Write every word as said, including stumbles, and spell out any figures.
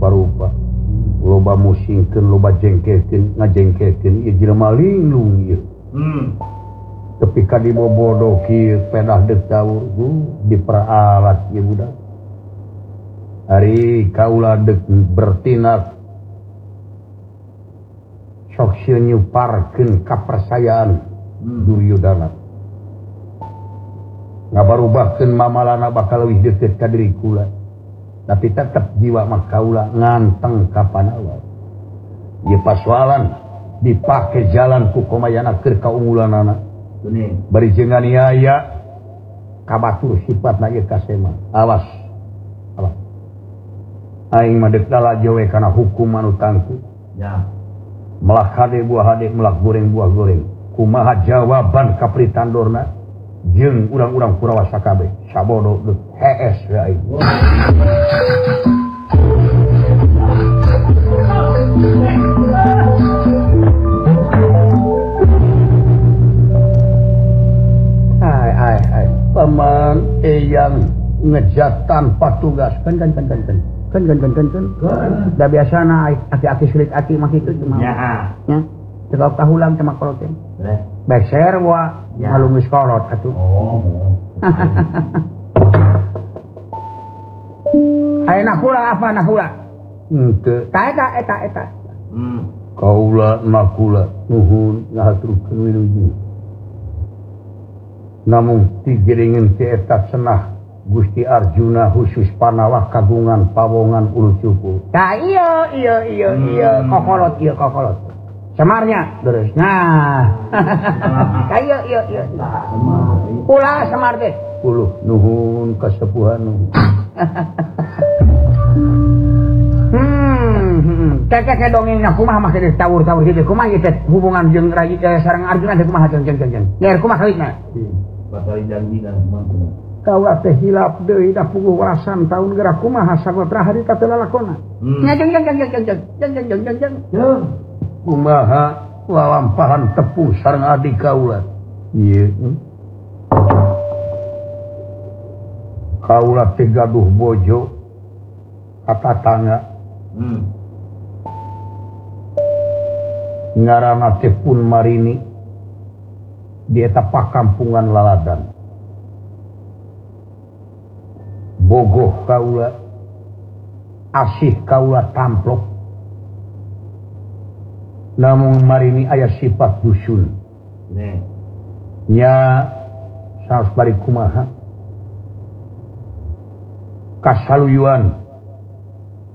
rupa-rupa loba musingkeun loba jengkekeun ngajengkekeun ieu jelema linglung ieu tapi ka dibobodo kieu pedah deuk tawur diperalat ieu budak ari kaula deuk bertindak sok sieun nyuparkeun kapercayaan Duryodana ngabarubahkeun mamalana bakal leuwih deukeut ka diri kula tapi tetep jiwa mah kaula nganteng ka panawa ieu pasoalan dipake jalan ku komayana keur kaunggulanana bari jeung ganiaya kabatur sifatna ieu kasema awas awas aing mah deuk dalajo we kana hukum anu tangtu ya melak hade buah hade melak goreng buah goreng kumaha jawaban ka pritandorna jeung urang-urang Kurawa sakabeh sabodo deuk hees we aing ai ai ai paman eyang ngejatan patugas kan kan kan kan kan kan kan kan kan kan da biasana aki-aki sulit aki mah kitu cuma ya nya tegak tahulang sama kolot teh beser wa ngalungis kolot atuh oh ayeuna kula apa na kula henteu ta eta eta eta hmm kaula nakula nuhun ngahaturkeun wilujeng namun tigiringeun ti eta cenah Gusti Arjuna khusus panawah kagungan pawongan ulu cupu. Tah iya iya iya iya kokolot iya kokolot. Semarnya terus. Nah. Tah iya iya iya. Kula Semar teh. Uluh nuhun kasepuhan nuhun. Hmm, teh teh dongengna kumaha mah teh tawur-tawur kitu. Kumaha ieu teh hubungan jeung Rayi sareng Arjuna teh kumaha jeung jeung jeung. Nger kumaha kalitna? Bakal janjina kumaha. Kaula teh hilap deui da puguh warasan taun geura kumaha sagotra harita teu lalakonna. Ngajeng jeng jeng jeng jeng jeng jeng jeng jeng jeng. Kumaha lalampahan tepung sareng adik kaula. Ieu. Kaula teh gaduh bojo katatangga. Hmm. Ngaranna teh Pun Marini di eta pakampungan laladan. Bogoh kaula asih kaula tamplok namun Marini aya sifat dusun nya saos bari kumaha kasaluyuan